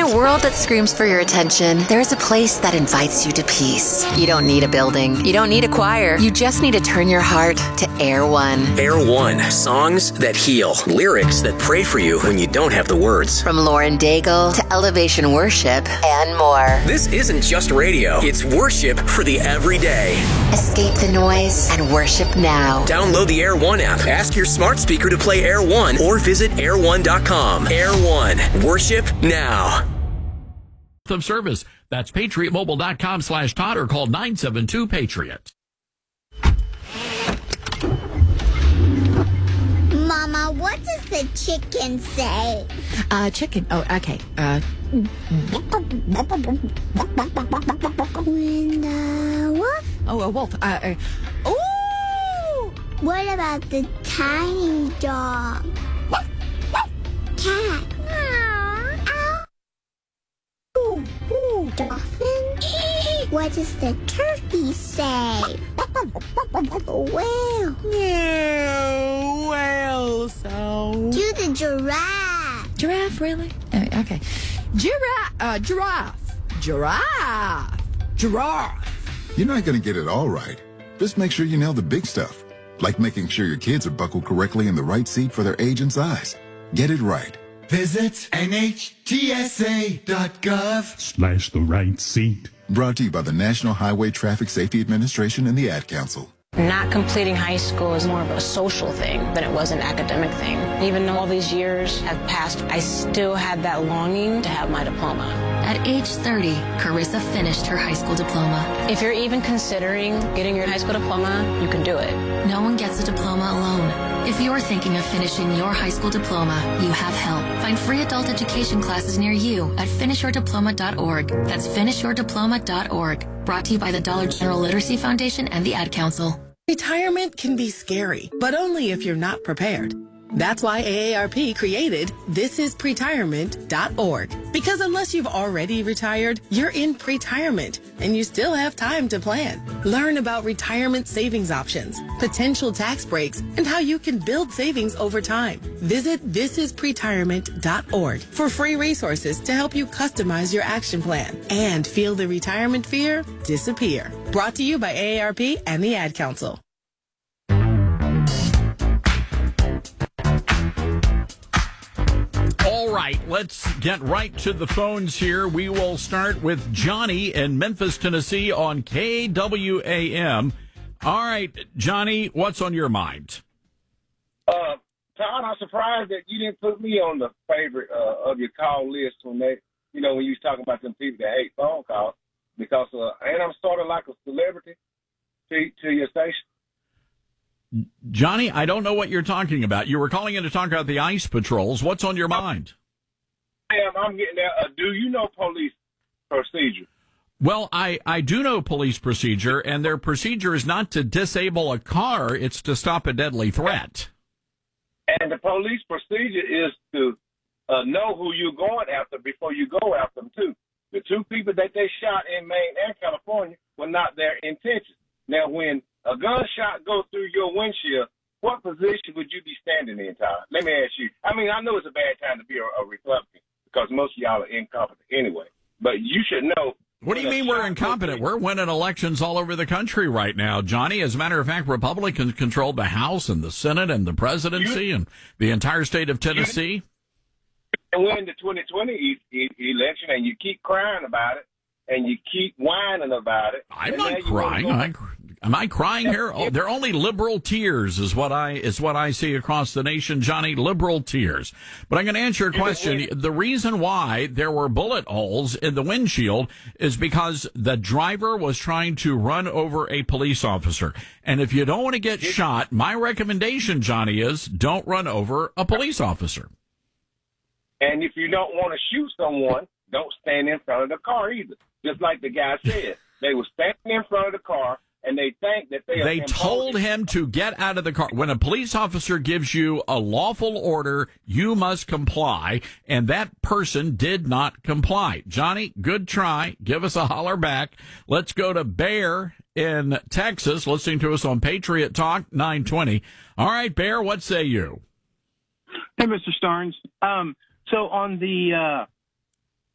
a world that screams for your attention, there's a place that invites you to peace. You don't need a building. You don't need a choir. You just need to turn your heart to Air One. Air One. Songs that heal. Lyrics that pray for you when you don't have the words. From Lauren Daigle to Elevation Worship and more. This isn't just radio. It's worship for the everyday. Escape the noise and worship now. Download the Air One app. Ask your smart speaker to play Air One or visit air1.com. Air One. Worship now. Of service. That's patriotmobile.com/Todd or call 972-PATRIOT. Mama, what does the chicken say? Chicken. Oh, okay. When the wolf? Oh, a wolf. Oh! What about the tiny dog? Cat. Dolphin? What does the turkey say? Whale. Yeah, whale sound. To the giraffe. Giraffe, really? Okay. Giraffe. You're not going to get it all right. Just make sure you nail the big stuff, like making sure your kids are buckled correctly in the right seat for their age and size. Get it right. Visit NHTSA.gov/ the right seat. Brought to you by the National Highway Traffic Safety Administration and the Ad Council. Not completing high school is more of a social thing than it was an academic thing. Even though all these years have passed, I still had that longing to have my diploma. At age 30, Carissa finished her high school diploma. If you're even considering getting your high school diploma, you can do it. No one gets a diploma alone. If you're thinking of finishing your high school diploma, you have help. Find free adult education classes near you at finishyourdiploma.org. That's finishyourdiploma.org. Brought to you by the Dollar General Literacy Foundation and the Ad Council. Retirement can be scary, but only if you're not prepared. That's why AARP created thisispretirement.org. Because unless you've already retired, you're in pretirement and you still have time to plan. Learn about retirement savings options, potential tax breaks, and how you can build savings over time. Visit thisispretirement.org for free resources to help you customize your action plan and feel the retirement fear disappear. Brought to you by AARP and the Ad Council. All right, let's get right to the phones here. We will start with Johnny in Memphis, Tennessee on KWAM. All right, Johnny, what's on your mind? Todd, I'm surprised that you didn't put me on the favorite of your call list when when you was talking about them people that hate phone calls, because and I'm sort of like a celebrity to your station. Johnny, I don't know what you're talking about. You were calling in to talk about the ICE patrols. What's on your mind? I'm getting there. Do you know police procedure? Well, I do know police procedure, and their procedure is not to disable a car. It's to stop a deadly threat. And the police procedure is to know who you're going after before you go after them, too. The two people that they shot in Maine and California were not their intentions. Now, when a gunshot goes through your windshield, what position would you be standing in, Todd? Let me ask you. I mean, I know it's a bad time to be a Republican because most of y'all are incompetent anyway. But you should know. What do you mean we're incompetent? We're winning elections all over the country right now, Johnny. As a matter of fact, Republicans control the House and the Senate and the presidency and the entire state of Tennessee. And win the 2020 election, and you keep crying about it, and you keep whining about it. I'm not crying. Am I crying here? Oh, they're only liberal tears is what I see across the nation, Johnny, liberal tears. But I'm going to answer your question. The reason why there were bullet holes in the windshield is because the driver was trying to run over a police officer. And if you don't want to get shot, my recommendation, Johnny, is don't run over a police officer. And if you don't want to shoot someone, don't stand in front of the car either. Just like the guy said, they were standing in front of the car, and they think that they told him to get out of the car. When a police officer gives you a lawful order, you must comply, and that person did not comply. Johnny, good try. Give us a holler back. Let's go to Bear in Texas, listening to us on Patriot Talk 920. All right, Bear, what say you? Hey, Mr. Starnes. So on the